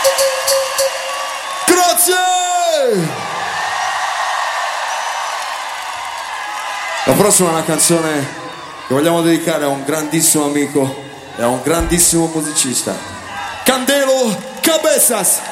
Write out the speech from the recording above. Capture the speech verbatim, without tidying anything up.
Grazie! La prossima è una canzone che vogliamo dedicare a un grandissimo amico e a un grandissimo musicista, Candelo Cabezas.